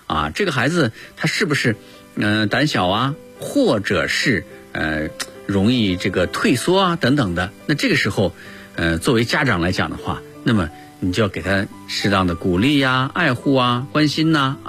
啊，这个孩子他是不是胆小啊，或者是容易这个退缩啊等等的。那这个时候作为家长来讲的话，那么你就要给他适当的鼓励呀、爱护啊、关心呐